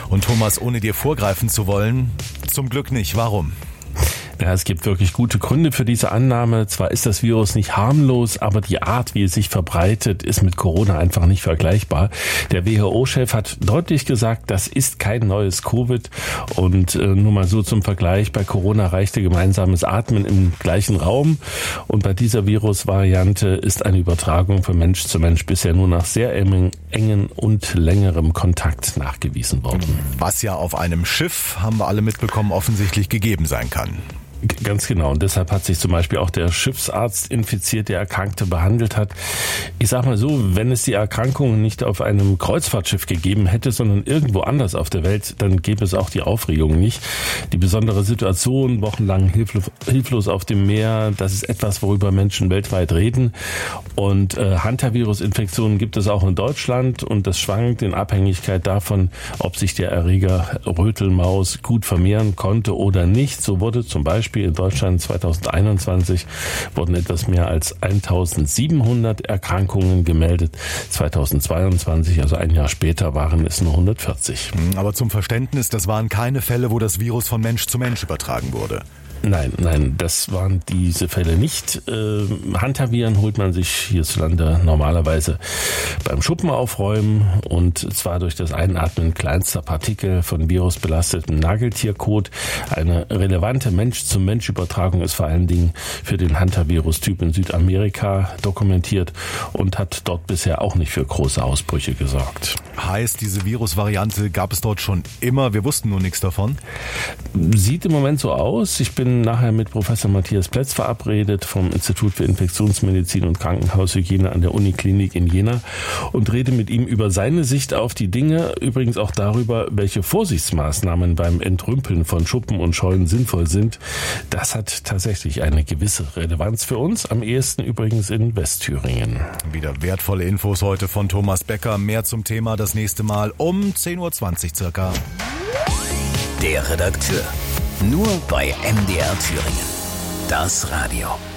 Und Thomas, ohne dir vorgreifen zu wollen, zum Glück nicht. Warum? Ja, es gibt wirklich gute Gründe für diese Annahme. Zwar ist das Virus nicht harmlos, aber die Art, wie es sich verbreitet, ist mit Corona einfach nicht vergleichbar. Der WHO-Chef hat deutlich gesagt, das ist kein neues Covid. Und nur mal so zum Vergleich, bei Corona reichte gemeinsames Atmen im gleichen Raum. Und bei dieser Virusvariante ist eine Übertragung von Mensch zu Mensch bisher nur nach sehr engen und längerem Kontakt nachgewiesen worden. Was ja auf einem Schiff, haben wir alle mitbekommen, offensichtlich gegeben sein kann. Ganz genau. Und deshalb hat sich zum Beispiel auch der Schiffsarzt infiziert, der Erkrankte behandelt hat. Ich sag mal so, wenn es die Erkrankung nicht auf einem Kreuzfahrtschiff gegeben hätte, sondern irgendwo anders auf der Welt, dann gäbe es auch die Aufregung nicht. Die besondere Situation, wochenlang hilflos auf dem Meer, das ist etwas, worüber Menschen weltweit reden. Und Hantavirus-Infektionen gibt es auch in Deutschland und das schwankt in Abhängigkeit davon, ob sich der Erreger Rötelmaus gut vermehren konnte oder nicht. So wurde zum Beispiel in Deutschland 2021 wurden etwas mehr als 1700 Erkrankungen gemeldet. 2022, also ein Jahr später, waren es nur 140. Aber zum Verständnis, das waren keine Fälle, wo das Virus von Mensch zu Mensch übertragen wurde. Nein, das waren diese Fälle nicht. Hantaviren holt man sich hierzulande normalerweise beim Schuppenaufräumen und zwar durch das Einatmen kleinster Partikel von virusbelastetem Nageltierkot. Eine relevante Mensch-zu-Mensch-Übertragung ist vor allen Dingen für den Hantavirus-Typ in Südamerika dokumentiert und hat dort bisher auch nicht für große Ausbrüche gesorgt. Heißt, diese Virusvariante gab es dort schon immer, wir wussten nur nichts davon? Sieht im Moment so aus. Ich bin nachher mit Professor Matthias Plätz verabredet vom Institut für Infektionsmedizin und Krankenhaushygiene an der Uniklinik in Jena und rede mit ihm über seine Sicht auf die Dinge, übrigens auch darüber, welche Vorsichtsmaßnahmen beim Entrümpeln von Schuppen und Scheunen sinnvoll sind. Das hat tatsächlich eine gewisse Relevanz für uns, am ehesten übrigens in Westthüringen. Wieder wertvolle Infos heute von Thomas Becker. Mehr zum Thema das nächste Mal um 10.20 Uhr circa. Der Redakteur. Nur bei MDR Thüringen. Das Radio.